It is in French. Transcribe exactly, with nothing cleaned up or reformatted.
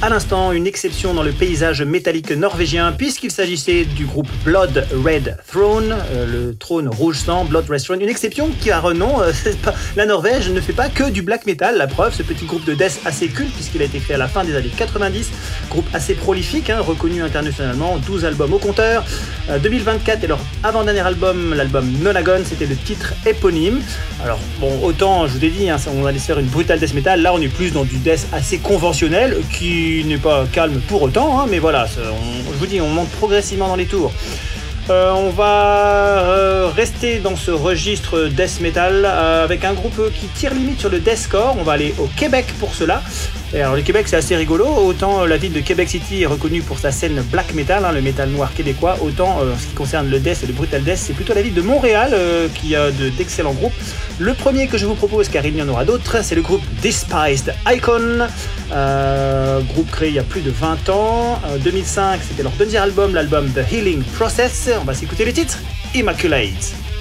à l'instant une exception dans le paysage métallique norvégien puisqu'il s'agissait du groupe Blood Red Throne, euh, le trône rouge sang, Blood Red Throne, une exception qui a renom, euh, pas, la Norvège ne fait pas que du black metal, la preuve, ce petit groupe de death assez culte puisqu'il a été créé à la fin des années quatre-vingt-dix, groupe assez prolifique, hein, reconnu internationalement, douze albums au compteur, euh, deux mille vingt-quatre et leur avant-dernier album, l'album Nonagon, c'était le titre éponyme. Alors bon, autant je vous ai dit, hein, on allait se faire une brutale death metal, là on est plus dans du death assez conventionnel qui n'est pas calme pour autant, hein, mais voilà, ça, on, je vous dis, on monte progressivement dans les tours. Euh, on va euh, rester dans ce registre death metal euh, avec un groupe qui tire limite sur le deathcore. On va aller au Québec pour cela. Et alors le Québec c'est assez rigolo, autant la ville de Québec City est reconnue pour sa scène black metal, hein, le métal noir québécois, autant euh, en ce qui concerne le death et le brutal death, c'est plutôt la ville de Montréal euh, qui a de, d'excellents groupes. Le premier que je vous propose, car il y en aura d'autres, c'est le groupe Despised Icon, euh, groupe créé il y a plus de vingt ans. Euh, deux mille cinq, c'était leur deuxième album, l'album The Healing Process. On va s'écouter les titres. Immaculate.